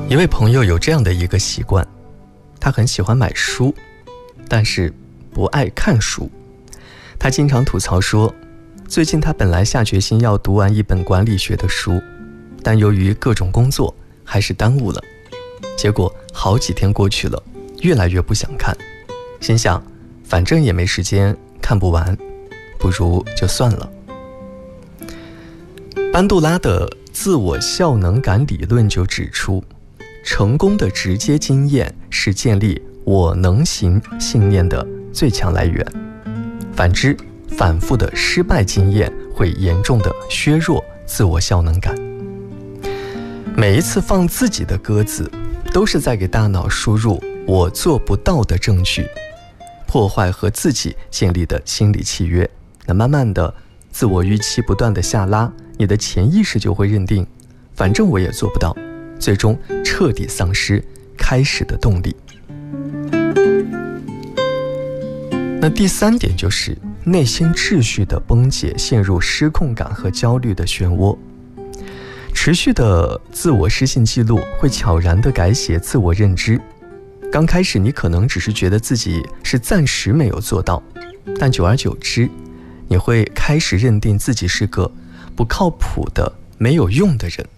一位朋友有这样的一个习惯，他很喜欢买书，但是不爱看书。他经常吐槽说，最近他本来下决心要读完一本管理学的书，但由于各种工作还是耽误了。结果好几天过去了，越来越不想看，心想反正也没时间，看不完，不如就算了。班杜拉的自我效能感理论就指出，成功的直接经验是建立我能行信念的最强来源，反之，反复的失败经验会严重的削弱自我效能感。每一次放自己的鸽子，都是在给大脑输入我做不到的证据，破坏和自己建立的心理契约。那慢慢的，自我预期不断的下拉，你的潜意识就会认定，反正我也做不到，最终彻底丧失开始的动力。那第三点就是内心秩序的崩解，陷入失控感和焦虑的漩涡。持续的自我失信记录会悄然地改写自我认知。刚开始你可能只是觉得自己是暂时没有做到，但久而久之，你会开始认定自己是个不靠谱的、没有用的人。